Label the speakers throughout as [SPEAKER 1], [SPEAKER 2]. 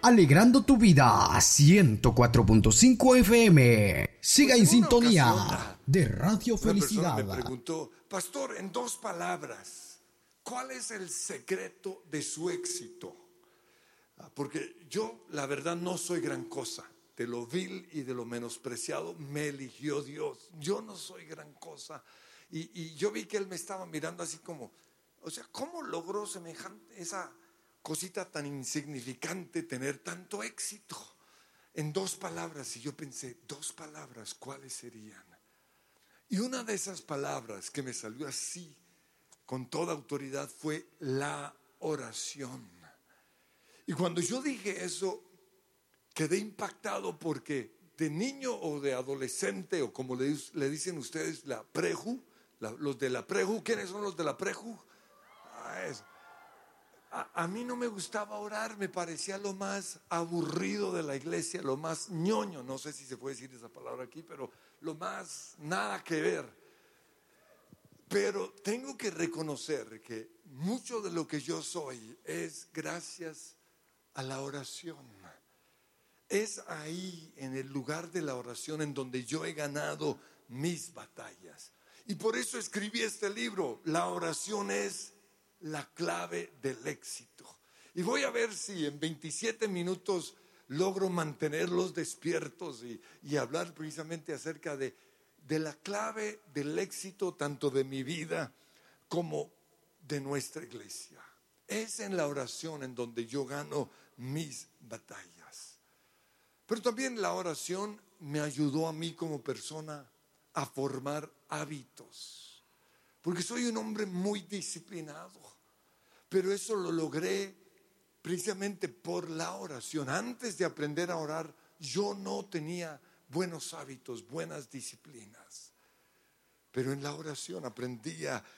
[SPEAKER 1] alegrando tu vida. 104.5 FM. Siga en sintonía de Radio Felicidad.
[SPEAKER 2] Una persona me preguntó: pastor, en 2 palabras, ¿cuál es el secreto de su éxito? Porque yo, la verdad, no soy gran cosa. De lo vil y de lo menospreciado me eligió Dios. Yo no soy gran cosa. Y yo vi que él me estaba mirando así como, o sea, ¿cómo logró semejante, esa cosita tan insignificante, tener tanto éxito? En 2 palabras. Y yo pensé, 2 palabras, ¿cuáles serían? Y una de esas palabras que me salió así, con toda autoridad, fue la oración. Y cuando yo dije eso, quedé impactado, porque de niño o de adolescente, o como le dicen ustedes, la preju, los de la preju. ¿Quiénes son los de la preju? A mí no me gustaba orar, me parecía lo más aburrido de la iglesia, lo más ñoño, no sé si se puede decir esa palabra aquí, pero lo más nada que ver. Pero tengo que reconocer que mucho de lo que yo soy es gracias a la oración. Es ahí, en el lugar de la oración, en donde yo he ganado mis batallas. Y por eso escribí este libro. La oración es la clave del éxito. Y voy a ver si en 27 minutos logro mantenerlos despiertos y hablar precisamente acerca de la clave del éxito, tanto de mi vida como de nuestra iglesia. Es en la oración en donde yo gano mis batallas. Pero también la oración me ayudó a mí como persona a formar hábitos, porque soy un hombre muy disciplinado, pero eso lo logré precisamente por la oración. Antes de aprender a orar, yo no tenía buenos hábitos, buenas disciplinas, pero en la oración aprendí a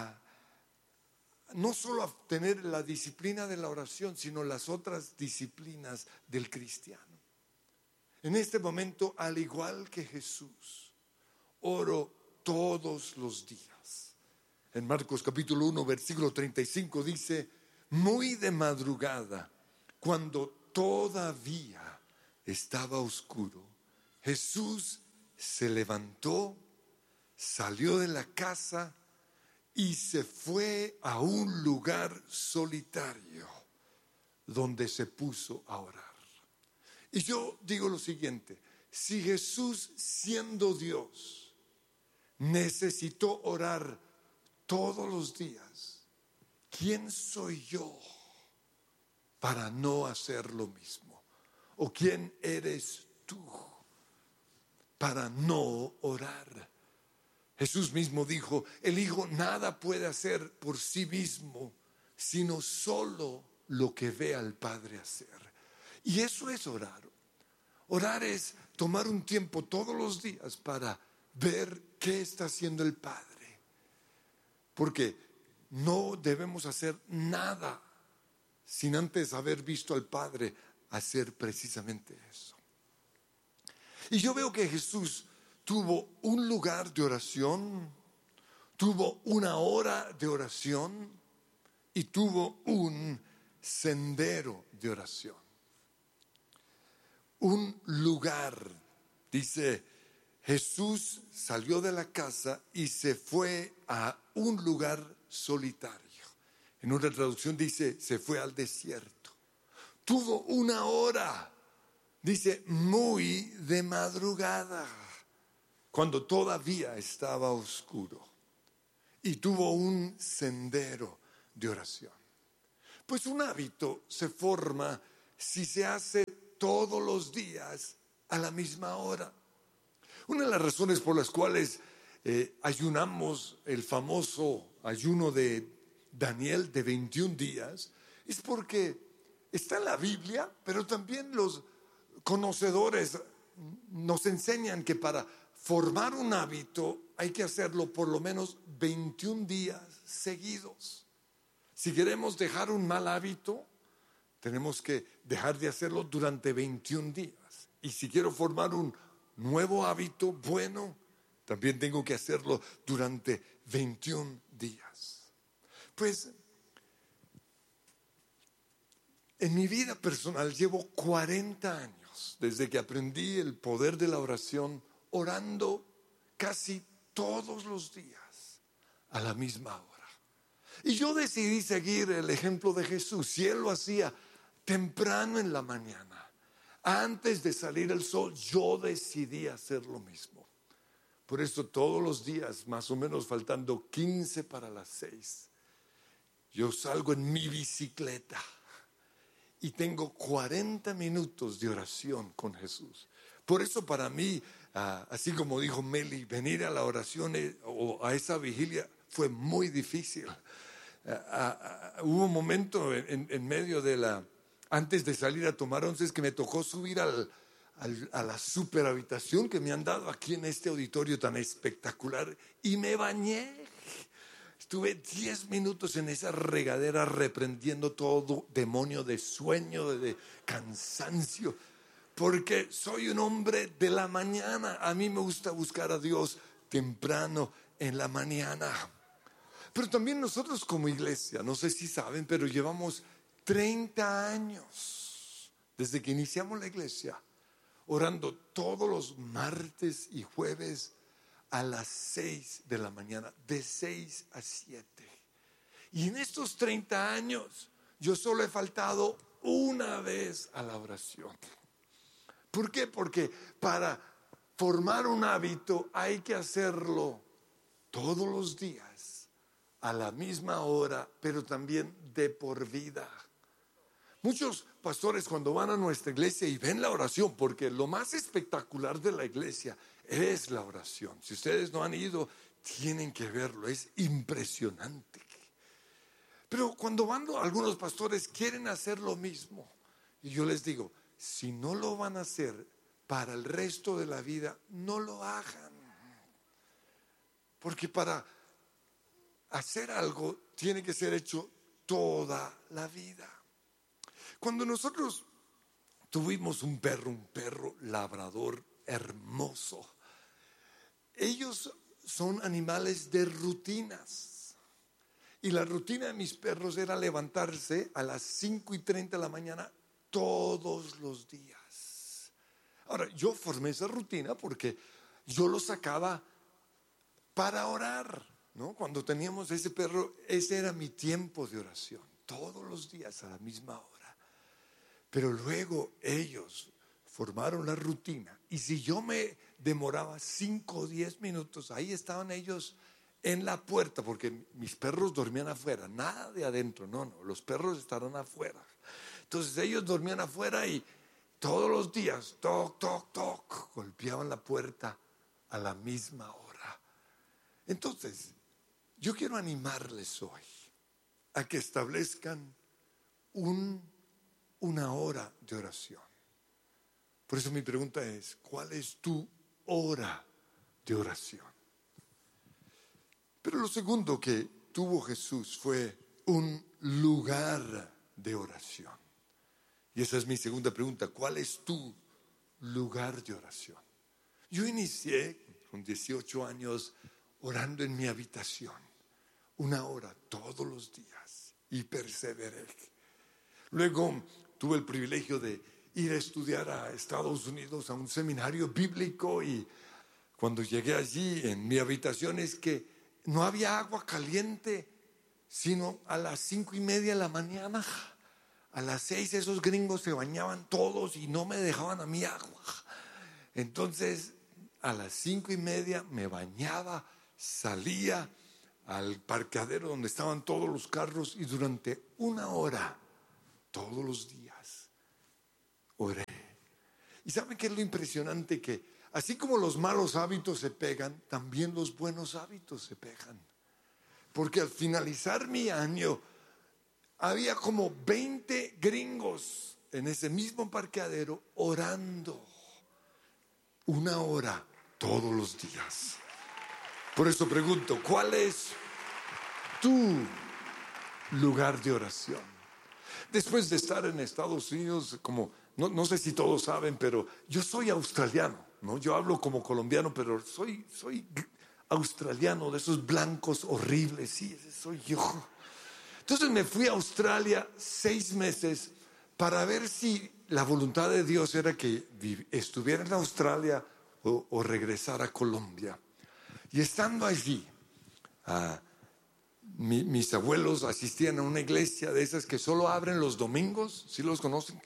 [SPEAKER 2] no solo a tener la disciplina de la oración, sino las otras disciplinas del cristiano. En este momento, al igual que Jesús, oro todos los días. En Marcos capítulo 1, versículo 35 dice: muy de madrugada, cuando todavía estaba oscuro, Jesús se levantó, salió de la casa y se fue a un lugar solitario donde se puso a orar. Y yo digo lo siguiente: si Jesús, siendo Dios, necesitó orar todos los días, ¿quién soy yo para no hacer lo mismo? ¿O quién eres tú para no orar? Jesús mismo dijo: el Hijo nada puede hacer por sí mismo, sino solo lo que ve al Padre hacer. Y eso es orar. Orar es tomar un tiempo todos los días para ver qué está haciendo el Padre. Porque no debemos hacer nada sin antes haber visto al Padre hacer precisamente eso. Y yo veo que Jesús tuvo un lugar de oración, tuvo una hora de oración y tuvo un sendero de oración. Un lugar, dice, Jesús salió de la casa y se fue a un lugar solitario. En una traducción dice, se fue al desierto. Tuvo una hora, dice, muy de madrugada, cuando todavía estaba oscuro. Y tuvo un sendero de oración. Pues un hábito se forma si se hace todos los días a la misma hora. Una de las razones por las cuales ayunamos, el famoso ayuno de Daniel de 21 días, es porque está en la Biblia, pero también los conocedores nos enseñan que para formar un hábito hay que hacerlo por lo menos 21 días seguidos. Si queremos dejar un mal hábito, tenemos que dejar de hacerlo durante 21 días. Y si quiero formar un nuevo hábito bueno, también tengo que hacerlo durante 21 días. Pues En mi vida personal llevo 40 años desde que aprendí el poder de la oración, orando casi todos los días a la misma hora. Y yo decidí seguir el ejemplo de Jesús. Si Él lo hacía temprano en la mañana, antes de salir el sol, yo decidí hacer lo mismo. Por eso todos los días, más o menos faltando 15 para las 6, yo salgo en mi bicicleta y tengo 40 minutos de oración con Jesús. Por eso para mí, así como dijo Meli, venir a la oración o a esa vigilia fue muy difícil. Hubo un momento en medio antes de salir a tomar onces, que me tocó subir a la superhabitación que me han dado aquí en este auditorio tan espectacular, y me bañé. Estuve 10 minutos en esa regadera reprendiendo todo demonio de sueño, de cansancio, porque soy un hombre de la mañana. A mí me gusta buscar a Dios temprano en la mañana. Pero también nosotros como iglesia, no sé si saben, pero llevamos 30 años desde que iniciamos la iglesia, orando todos los martes y jueves a las 6 de la mañana, de 6 a 7. Y en estos 30 años yo solo he faltado una vez a la oración. ¿Por qué? Porque para formar un hábito hay que hacerlo todos los días, a la misma hora, pero también de por vida. Muchos pastores, cuando van a nuestra iglesia y ven la oración, porque lo más espectacular de la iglesia es la oración. Si ustedes no han ido, tienen que verlo, es impresionante. Pero cuando van, algunos pastores quieren hacer lo mismo, y yo les digo, si no lo van a hacer para el resto de la vida, no lo hagan. Porque para hacer algo tiene que ser hecho toda la vida. Cuando nosotros tuvimos un perro labrador hermoso, ellos son animales de rutinas. Y la rutina de mis perros era levantarse a las 5:30 de la mañana todos los días. Ahora, yo formé esa rutina porque yo lo sacaba para orar, ¿no? Cuando teníamos ese perro, ese era mi tiempo de oración, todos los días a la misma hora. Pero luego ellos formaron la rutina, y si yo me demoraba 5 o 10 minutos, ahí estaban ellos en la puerta, porque mis perros dormían afuera, nada de adentro, no, los perros estarán afuera. Entonces ellos dormían afuera y todos los días, toc, toc, toc, golpeaban la puerta a la misma hora. Entonces, yo quiero animarles hoy a que establezcan una hora de oración. Por eso mi pregunta es, ¿cuál es tu hora de oración? Pero lo segundo que tuvo Jesús fue un lugar de oración. Y esa es mi segunda pregunta, ¿cuál es tu lugar de oración? Yo inicié con 18 años orando en mi habitación, 1 hora todos los días, y perseveré. Luego tuve el privilegio de ir a estudiar a Estados Unidos a un seminario bíblico, y cuando llegué allí en mi habitación es que no había agua caliente sino a las 5:30 de la mañana. A las 6 esos gringos se bañaban todos y no me dejaban a mí agua. Entonces a las 5:30 me bañaba, salía al parqueadero donde estaban todos los carros, y durante 1 hora todos los días oré. ¿Y saben qué es lo impresionante? Que así como los malos hábitos se pegan, también los buenos hábitos se pegan. Porque al finalizar mi año había como 20 gringos en ese mismo parqueadero orando 1 hora todos los días. Por eso pregunto, ¿cuál es tu lugar de oración? Después de estar en Estados Unidos, como no sé si todos saben, pero yo soy australiano, ¿no? Yo hablo como colombiano, pero soy australiano, de esos blancos horribles, sí, ese soy yo. Entonces me fui a Australia 6 meses para ver si la voluntad de Dios era que estuviera en Australia o regresara a Colombia. Y estando allí, mis abuelos asistían a una iglesia de esas que solo abren los domingos, ¿sí los conocen?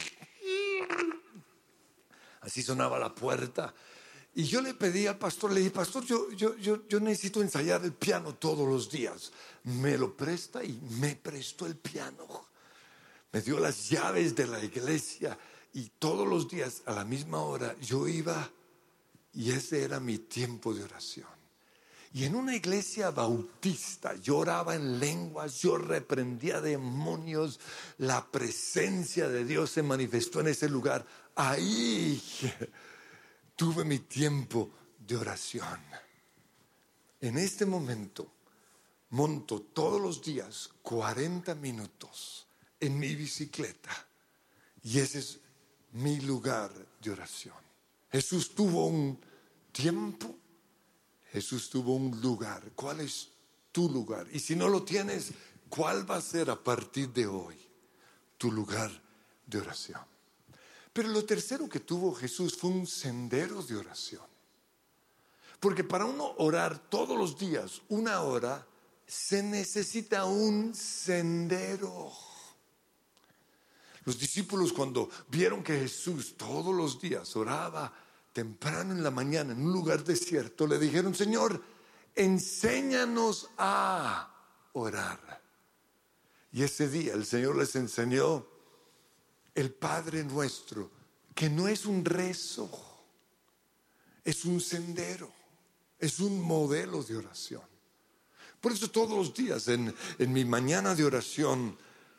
[SPEAKER 2] Así sonaba la puerta. Y yo le pedí al pastor, le dije, pastor, yo necesito ensayar el piano todos los días. Me lo presta, y me prestó el piano. Me dio las llaves de la iglesia y todos los días a la misma hora yo iba, y ese era mi tiempo de oración. Y en una iglesia bautista yo oraba en lenguas, yo reprendía demonios, la presencia de Dios se manifestó en ese lugar. Ahí tuve mi tiempo de oración. En este momento monto todos los días 40 minutos en mi bicicleta, y ese es mi lugar de oración. Jesús tuvo un tiempo, Jesús tuvo un lugar. ¿Cuál es tu lugar? Y si no lo tienes, ¿cuál va a ser a partir de hoy tu lugar de oración? Pero lo tercero que tuvo Jesús fue un sendero de oración. Porque para uno orar todos los días 1 hora, se necesita un sendero. Los discípulos, cuando vieron que Jesús todos los días oraba temprano en la mañana en un lugar desierto, le dijeron, Señor, enséñanos a orar. Y ese día el Señor les enseñó el Padre Nuestro, que no es un rezo, es un sendero, es un modelo de oración. Por eso todos los días en mi mañana de oración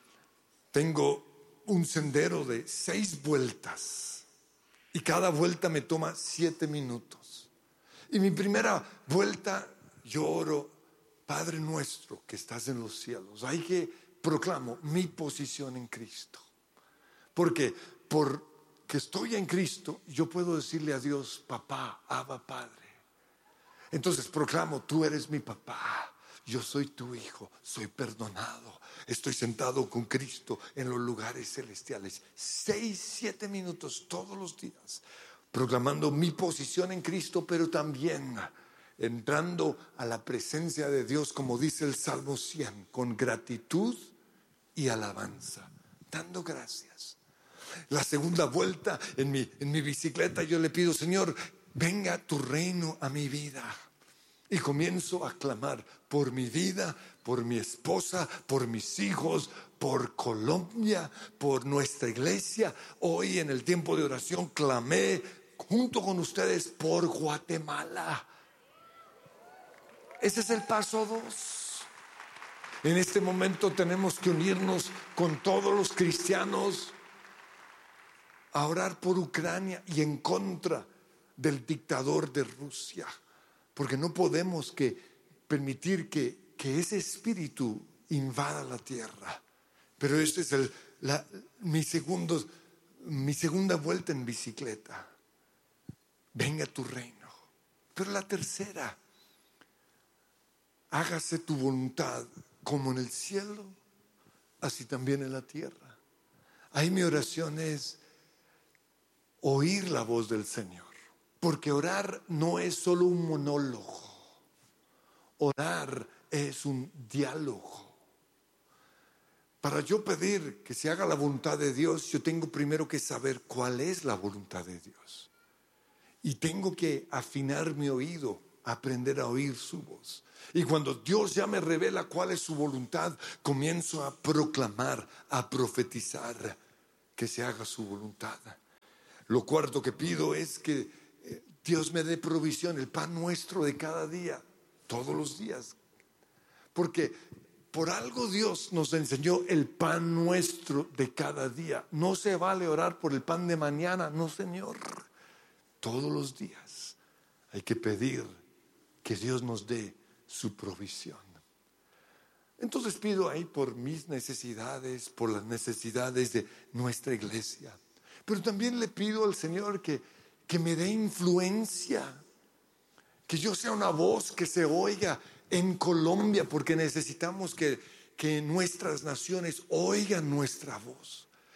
[SPEAKER 2] tengo un sendero de 6 vueltas, y cada vuelta me toma 7 minutos. Y mi primera vuelta yo oro, Padre Nuestro que estás en los cielos. Ahí que proclamo mi posición en Cristo, porque porque estoy en Cristo yo puedo decirle a Dios, papá, Abba, Padre. Entonces proclamo, tú eres mi papá, yo soy tu hijo, soy perdonado, estoy sentado con Cristo en los lugares celestiales. 6, 7 minutos todos los días, proclamando mi posición en Cristo, pero también entrando a la presencia de Dios, como dice el Salmo 100, con gratitud y alabanza, dando gracias. La segunda vuelta en mi bicicleta yo le pido, Señor, venga tu reino a mi vida. Y comienzo a clamar por mi vida, por mi esposa, por mis hijos, por Colombia, por nuestra iglesia. Hoy en el tiempo de oración clamé junto con ustedes por Guatemala. Ese es el paso 2. En este momento tenemos que unirnos con todos los cristianos a orar por Ucrania y en contra del dictador de Rusia. Porque no podemos permitir que ese espíritu invada la tierra. Pero esta es mi segunda vuelta en bicicleta. Venga tu reino. Pero la tercera, hágase tu voluntad como en el cielo, así también en la tierra. Ahí mi oración es oír la voz del Señor. Porque orar no es solo un monólogo, orar es un diálogo. Para yo pedir que se haga la voluntad de Dios, yo tengo primero que saber cuál es la voluntad de Dios. Y tengo que afinar mi oído, aprender a oír su voz. Y cuando Dios ya me revela cuál es su voluntad, comienzo a proclamar, a profetizar que se haga su voluntad. Lo cuarto que pido es que Dios me dé provisión, el pan nuestro de cada día, todos los días. Porque por algo Dios nos enseñó el pan nuestro de cada día. No se vale orar por el pan de mañana, no, Señor. Todos los días hay que pedir que Dios nos dé su provisión. Entonces pido ahí por mis necesidades, por las necesidades de nuestra iglesia. Pero también le pido al Señor que me dé influencia, que yo sea una voz que se oiga en Colombia, porque necesitamos que nuestras naciones oigan nuestra voz.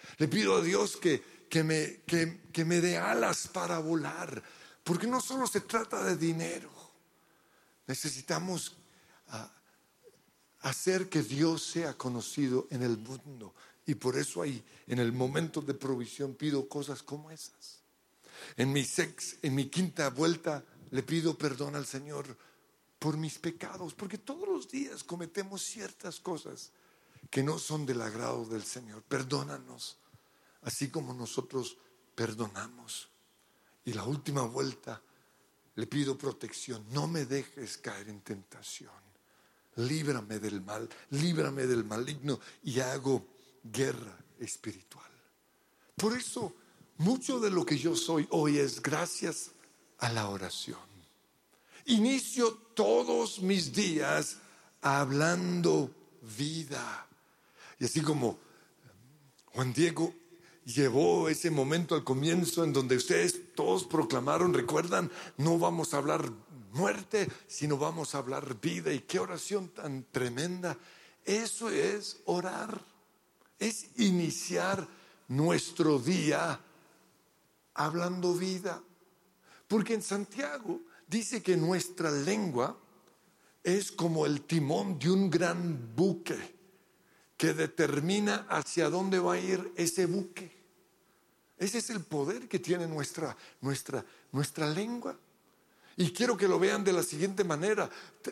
[SPEAKER 2] Le pido a Dios que me dé alas para volar, porque no solo se trata de dinero. Necesitamos hacer que Dios sea conocido en el mundo. Y por eso ahí, en el momento de provisión, pido cosas como esas. En mi quinta vuelta, le pido perdón al Señor por mis pecados, porque todos los días cometemos ciertas cosas que no son del agrado del Señor. Perdónanos, así como nosotros perdonamos. Y la última vuelta, le pido protección. No me dejes caer en tentación. Líbrame del mal, líbrame del maligno, y hago guerra espiritual. Por eso, mucho de lo que yo soy hoy es gracias a la oración. Inicio todos mis días hablando vida. Y así como Juan Diego llevó ese momento al comienzo en donde ustedes todos proclamaron, recuerdan, no vamos a hablar muerte, sino vamos a hablar vida. Y qué oración tan tremenda. Eso es orar, es iniciar nuestro día hablando vida. Porque en Santiago dice que nuestra lengua es como el timón de un gran buque que determina hacia dónde va a ir ese buque. Ese es el poder que tiene nuestra lengua. Y quiero que lo vean de la siguiente manera.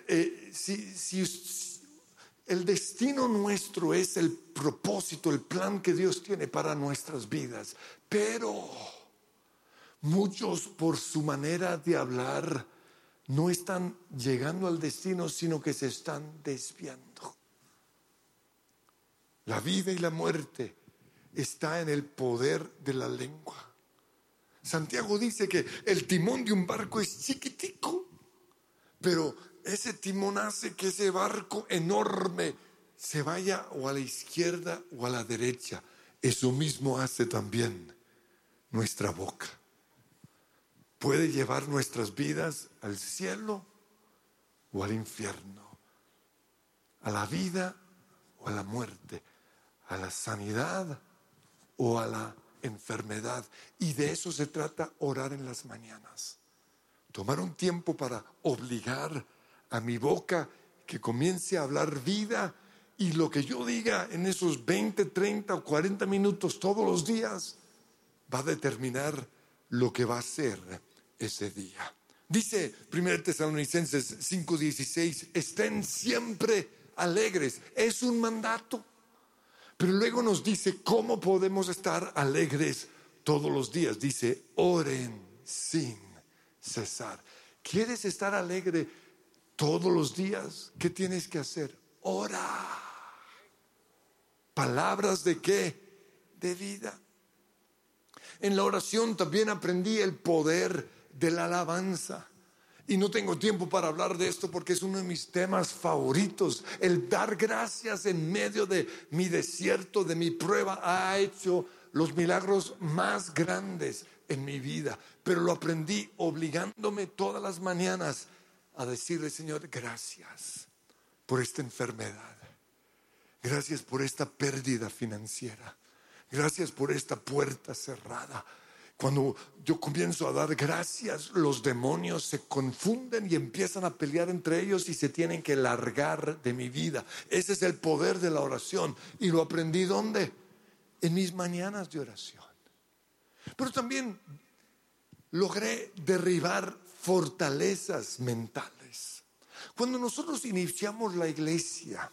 [SPEAKER 2] Si el destino nuestro es el propósito, el plan que Dios tiene para nuestras vidas, pero muchos por su manera de hablar no están llegando al destino, sino que se están desviando. La vida y la muerte está en el poder de la lengua. Santiago dice que el timón de un barco es chiquitico, pero ese timón hace que ese barco enorme se vaya o a la izquierda o a la derecha. Eso mismo hace también nuestra boca. Puede llevar nuestras vidas al cielo o al infierno, a la vida o a la muerte, a la sanidad o a la enfermedad. Y de eso se trata orar en las mañanas. Tomar un tiempo para obligar a mi boca que comience a hablar vida, y lo que yo diga en esos 20, 30 o 40 minutos todos los días va a determinar lo que va a ser ese día. Dice 1 Tesalonicenses 5:16, estén siempre alegres. Es un mandato. Pero luego nos dice cómo podemos estar alegres todos los días. Dice, oren sin cesar. ¿Quieres estar alegre todos los días? ¿Qué tienes que hacer? Ora. ¿Palabras de qué? De vida. En la oración también aprendí el poder de la alabanza. Y no tengo tiempo para hablar de esto porque es uno de mis temas favoritos. El dar gracias en medio de mi desierto, de mi prueba, ha hecho los milagros más grandes en mi vida. Pero lo aprendí obligándome todas las mañanas a decirle, Señor, gracias por esta enfermedad. Gracias por esta pérdida financiera. Gracias por esta puerta cerrada. Cuando yo comienzo a dar gracias, los demonios se confunden y empiezan a pelear entre ellos y se tienen que largar de mi vida. Ese es el poder de la oración. ¿Y lo aprendí dónde? En mis mañanas de oración. Pero también logré derribar fortalezas mentales. Cuando nosotros iniciamos la iglesia,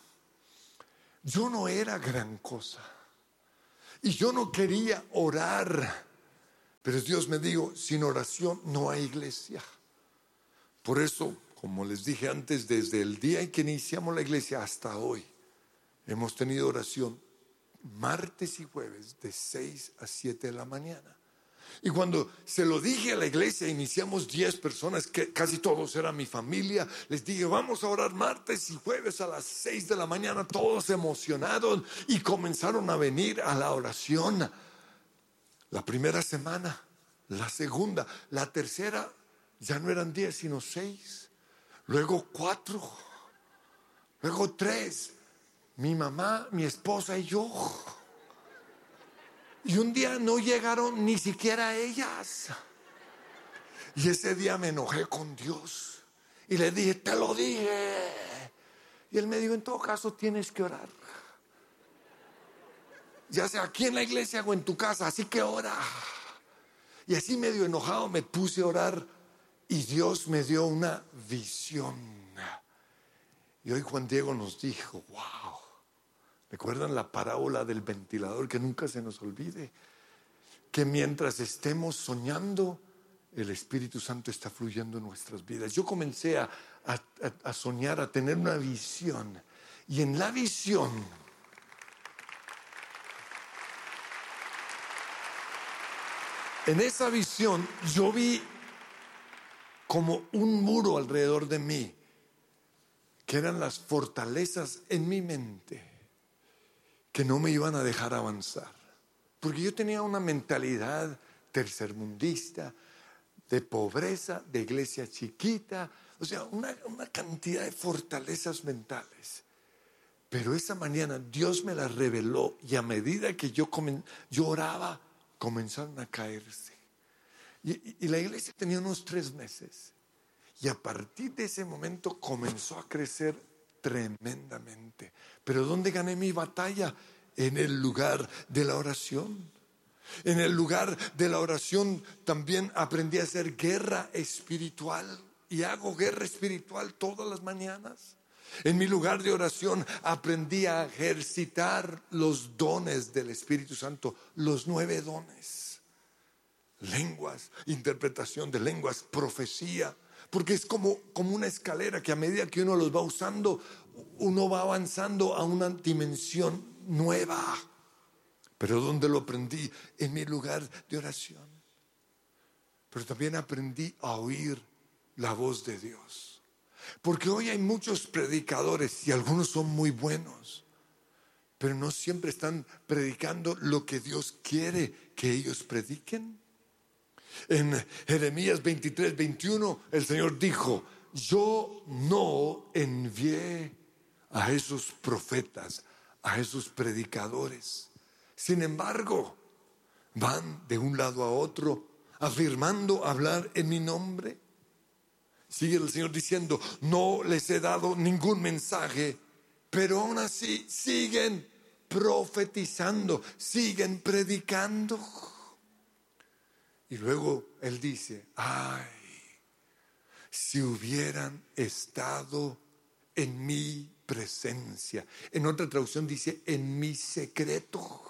[SPEAKER 2] yo no era gran cosa. Y yo no quería orar. Pero Dios me dijo, sin oración no hay iglesia. Por eso, como les dije antes, desde el día en que iniciamos la iglesia hasta hoy, hemos tenido oración martes y jueves de 6 a 7 de la mañana. Y cuando se lo dije a la iglesia, iniciamos 10 personas, que casi todos eran mi familia. Les dije, vamos a orar martes y jueves a las 6 de la mañana. Todos emocionados y comenzaron a venir a la oración. La primera semana, la segunda, la tercera, ya no eran 10 sino 6. Luego 4, luego 3. Mi mamá, mi esposa y yo. Y un día no llegaron ni siquiera ellas. Y ese día me enojé con Dios y le dije, te lo dije. Y él me dijo, en todo caso tienes que orar, ya sea aquí en la iglesia o en tu casa, así que ora. Y así medio enojado me puse a orar y Dios me dio una visión. Y hoy Juan Diego nos dijo, wow, ¿recuerdan la parábola del ventilador? Que nunca se nos olvide, que mientras estemos soñando, el Espíritu Santo está fluyendo en nuestras vidas. Yo comencé a soñar, a tener una visión. Y en la visión, en esa visión, yo vi como un muro alrededor de mí, que eran las fortalezas en mi mente, que no me iban a dejar avanzar. Porque yo tenía una mentalidad tercermundista, de pobreza, de iglesia chiquita, o sea, una cantidad de fortalezas mentales. Pero esa mañana Dios me las reveló y a medida que yo oraba, comenzaron a caerse. Y la iglesia tenía unos 3 meses. Y a partir de ese momento comenzó a crecer tremendamente. Pero ¿dónde gané mi batalla? En el lugar de la oración. En el lugar de la oración también aprendí a hacer guerra espiritual. Y hago guerra espiritual todas las mañanas. En mi lugar de oración aprendí a ejercitar los dones del Espíritu Santo, los 9 dones. Lenguas, interpretación de lenguas, profecía. Porque es como una escalera que a medida que uno los va usando, uno va avanzando a una dimensión nueva. Pero ¿dónde lo aprendí? En mi lugar de oración. Pero también aprendí a oír la voz de Dios. Porque hoy hay muchos predicadores y algunos son muy buenos, pero no siempre están predicando lo que Dios quiere que ellos prediquen. En Jeremías 23:21 el Señor dijo, yo no envié a esos profetas, a esos predicadores. Sin embargo, van de un lado a otro afirmando hablar en mi nombre. Sigue el Señor diciendo, no les he dado ningún mensaje, pero aún así siguen profetizando, siguen predicando. Y luego Él dice, ay, si hubieran estado en mi presencia. En otra traducción dice, en mi secreto.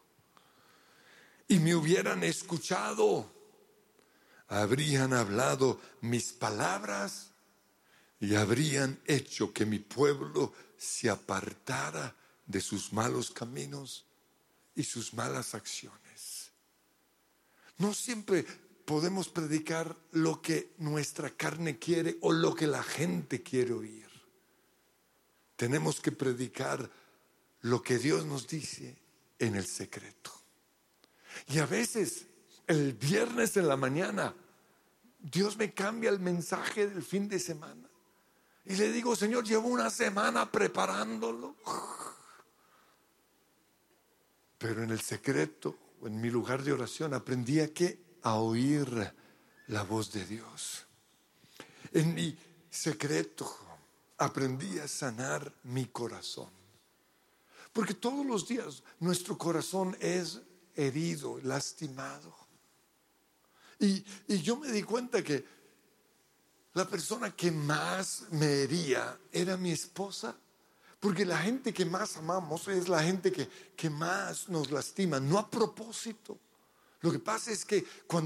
[SPEAKER 2] Y me hubieran escuchado, habrían hablado mis palabras y habrían hecho que mi pueblo se apartara de sus malos caminos y sus malas acciones. No siempre podemos predicar lo que nuestra carne quiere o lo que la gente quiere oír. Tenemos que predicar lo que Dios nos dice en el secreto. Y a veces, el viernes en la mañana, Dios me cambia el mensaje del fin de semana. Y le digo, Señor, llevo una semana preparándolo. Pero en el secreto, en mi lugar de oración, aprendí a oír la voz de Dios. En mi secreto, aprendí a sanar mi corazón. Porque todos los días nuestro corazón es herido, lastimado. Y yo me di cuenta que la persona que más me hería era mi esposa. Porque la gente que más amamos es la gente que más nos lastima, no a propósito. Lo que pasa es que cuando